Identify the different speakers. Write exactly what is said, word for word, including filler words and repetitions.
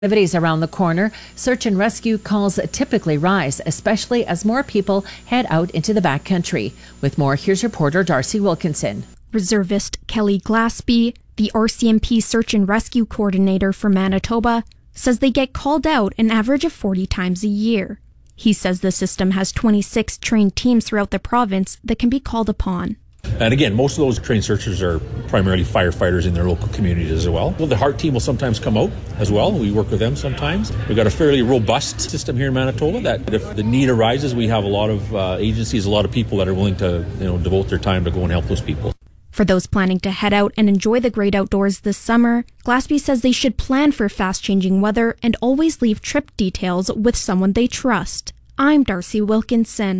Speaker 1: Activities around the corner, search and rescue calls typically rise, especially as more people head out into the backcountry. With more, here's reporter Darcy Wilkinson.
Speaker 2: Reservist Kelly Glaspie, the R C M P Search and Rescue Coordinator for Manitoba, says they get called out an average of forty times a year. He says the system has twenty-six trained teams throughout the province that can be called upon.
Speaker 3: And again, most of those trained searchers are primarily firefighters in their local communities as well. Well, the HEART team will sometimes come out as well. We work with them sometimes. We've got a fairly robust system here in Manitoba that if the need arises, we have a lot of uh, agencies, a lot of people that are willing to, you know, devote their time to go and help those people.
Speaker 2: For those planning to head out and enjoy the great outdoors this summer, Glaspie says they should plan for fast-changing weather and always leave trip details with someone they trust. I'm Darcy Wilkinson.